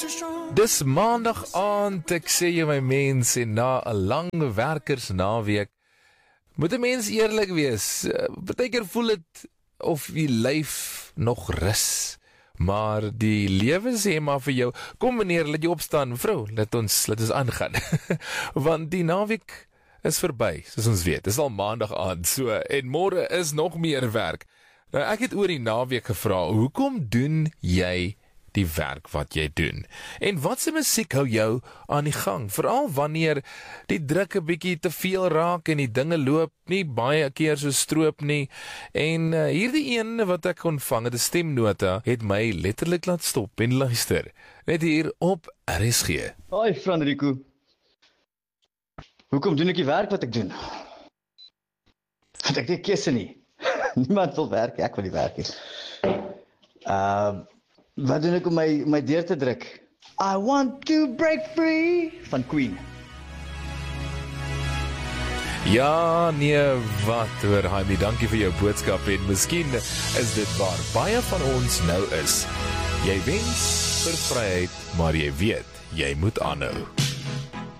Dis maandag aand, ek sê jy my mens, en na 'n lang werkersnaweek, moet 'n mens eerlik wees, partykeer voel dit of die lyf nog rus, maar die lewe sê maar vir jou, kom meneer, laat jy opstaan, vrou, laat ons aangaan, want die naweek is verby, soos ons weet, dis al maandag aand, so, en môre is nog meer werk. Nou ek het oor die naweek gevra, hoekom doen jy die werk wat jy doen? En wat se musiek hou jou aan die gang? Veral wanneer die druk 'n bietjie te veel raak en die dinge loop nie baie keer so stroop nie. En hierdie een wat ek ontvang het, 'n stemnota, het my letterlik laat stop en luister. Net hier op RSG. Hoi Franrico. Hoekom doen ek die werk wat ek doen? Want ek het keuse nie. Niemand wil werk, ek wil die werk hê. Wat doen ek om my deur te druk? I want to break free van Queen. Ja, nee, wat hoor, Jaime, dankie vir jou boodskap en miskien is dit waar baie van ons nou is. Jy wens vir vryheid, maar jy weet, jy moet aanhou.